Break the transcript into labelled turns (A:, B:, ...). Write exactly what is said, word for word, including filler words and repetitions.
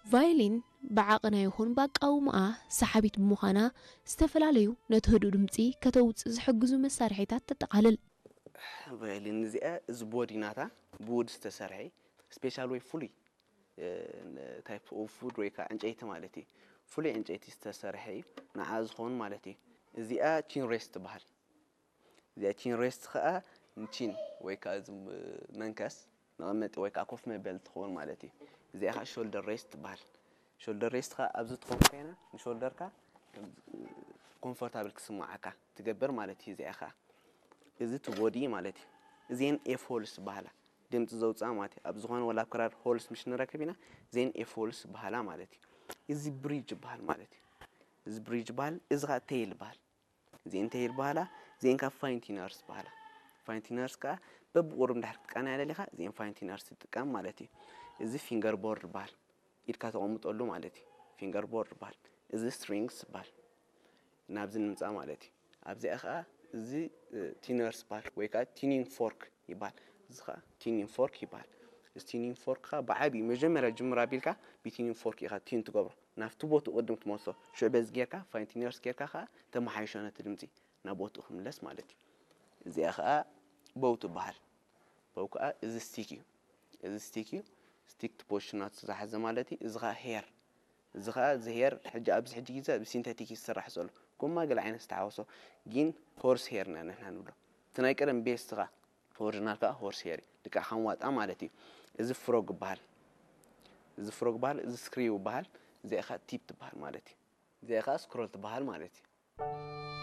A: ቫዮሊን بعقنا يخون باقاو ما سحابيت مخانا استفلاليو نتهدو دمصي كتوص زحغزو مسارحيتات تتقالل
B: ቫዮሊን እዚኣ ዝቦዲናታ بود استسرحي سبيشال ወይ ፉሊ ታይፕ ኦፍ ፉድ ወይ ካ እንጨይቲ ማለት እዩ ፉሊ እንጨይቲ ዝተሰርሐ ንዓ ዝኾን ማለት እዩ እዚኣ ቺን ሬስት በሃል እዚኣ ቺን ሬስት ከዓ ቺን ወይ ካ መንከስ ንቐመጥ ወይ ካ ኮፍ መበል ትኾን ማለት እዩ እዚኣ ከዓ ሾልደር ሬስት በሃል ሾልደር ሬስት ከዓ ኣብዚ ትኾን ከይና ንሾልደርካ ኮምፎርታብል ክስማዓካ ትገብር ማለት እዩ እዚኣ ከዓ እዚ ትቦዲ ማለት እዩ እዚን ኤፍ ሆልስ በhala ድምጽ ዘውጻ ማለት ኣብ ዝኾነ ወላ ክራር ሆልስ ምሽ ንረከቢና ዜን ኤፍ ሆልስ በhala ማለት እዩ እዚ ብሪጅ በሃል ማለት እዩ እዚ ብሪጅ በሃል እዚ ጋ ቴይል በሃል ዜን ቴይል በhala ዜን ካ ፋይንቲነርስ በhala ፋይንቲነርስ ካ በብቁር እንዳሕር ቃና ያለሊኻ ዜን ፋይንቲነርስ ትጥቀም ማለት እዩ እዚ ፊንገር ቦርድ በሃል ኢድካ ተቀምጠሉ ማለት እዩ ፊንገር ቦርድ በሃል እዚ ስትሪንግስ በሃል ናብዚ ንምጻ ማለት እዩ ኣብዚኣ ኻ እዚ ቲነርስ በሃል ወይ ካ ቲኒንግ ፎርክ ይበሃል እዚ ኻ ቲኒንግ ፎርክ ይበሃል እዚ ቲኒንግ ፎርክ ካ በዓቢ መጀመርያ ጅምራ ቢልካ ቢቲኒንግ ፎርክ ኢኻ ቲን ትገብሮ ናፍቲ ቦቱ ቅድም ትመሶ ሽዕበዝ ጌርካ ፋይንቲነርስ ጌርካ ካ ተመሓይሸነት ድምጺ ናቦቱ ክምለስ ማለት እዩ እዚኣ ኻ ቦውቱ በሃል ቦው ካ እዚ ስቲክ እዩ እዚ ስቲክ እዩ ስቲክ ፖሽናት ዝሓዘ ማለት እዩ እዚ ኻ ሄር እዚ ኻ ዝሄር ሕጂ ኣብዚ ሕጂ ግዜ ብሲንተቲክ ይስራሕ ዘሎ ጎማ ገለ ዓይነት ተዓወሶ ግን ሆርስ ሄር ነና ንብሎ ትናይ ቀደም ቤስት ኻ ኦሪጂናል ካ ሆርስ ሄር ድቃ ሓንዋጣ ማለት እዩ እዚ ፍሮግ በሃል እዚ ፍሮግ በሃል እዚ ስክሪው በሃል እዚኣ ኻ ቲፕ በሃል ማለት እዩ እዚኣ ኻ ስክሮል በሃል ማለት እዩ